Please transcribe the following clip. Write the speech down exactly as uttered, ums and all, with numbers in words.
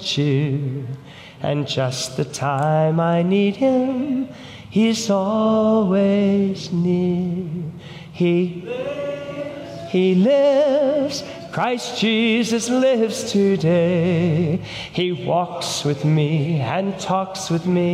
cheer. And just the time I need him, he's always near. He lives, he lives, Christ Jesus lives today. He walks with me and talks with me.